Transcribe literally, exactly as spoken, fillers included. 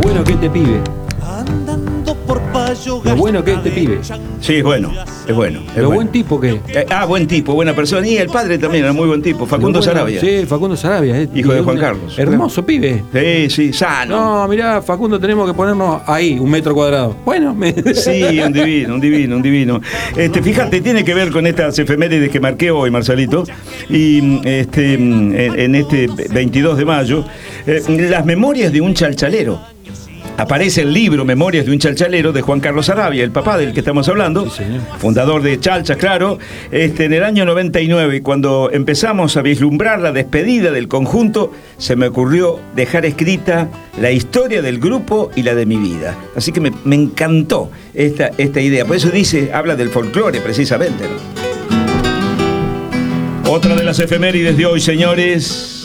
bueno que este pibe. Lo bueno que este pibe. Sí, es bueno, es bueno. Es Lo bueno. buen tipo que. Eh, ah, buen tipo, buena persona. Y el padre también era muy buen tipo, Facundo Lo bueno- Sarabia. Sí, Facundo Sarabia. eh. Hijo de Y Juan un Carlos. Hermoso pibe. Sí, sí, sano. No, mirá, Facundo, tenemos que ponernos ahí, un metro cuadrado. Bueno, me... Sí, un divino, un divino, un divino. Este, fíjate, tiene que ver con estas efemérides que marqué hoy, Marcelito. Y este, en, en este veintidós de mayo, eh, las memorias de un chalchalero. Aparece el libro Memorias de un chalchalero de Juan Carlos Sarabia, el papá del que estamos hablando, Sí, señor. fundador de Chalchas, claro. Este, en el año noventa y nueve, cuando empezamos a vislumbrar la despedida del conjunto, se me ocurrió dejar escrita la historia del grupo y la de mi vida. Así que me, me encantó esta, esta idea. Por eso dice, habla del folclore precisamente, ¿no? Otra de las efemérides de hoy, señores.